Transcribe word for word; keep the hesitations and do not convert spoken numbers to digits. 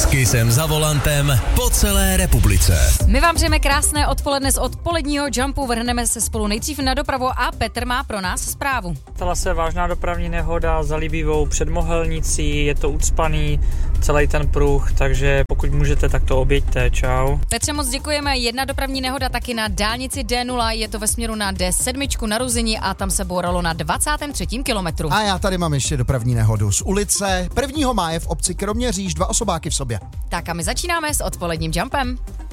S Kissem za volantem po celé republice. My vám přejeme krásné odpoledne z odpoledního Jumpu. Vrhneme se spolu nejdřív na dopravu a Petr má pro nás zprávu. Stala se vážná dopravní nehoda za Libivou před Mohelnicí, je to ucpaný celý ten pruh, takže pokud můžete, tak to objeďte. Čau. Petře, moc děkujeme. Jedna dopravní nehoda taky na dálnici D nula, je to ve směru na D sedm na Ruzini a tam se bouralo na dvacátém třetím kilometru. A já tady mám ještě dopravní nehodu z ulice prvního máje v obci Kroměříž, dva osobáky v sobě. Tak a my začínáme s odpoledním Jumpem.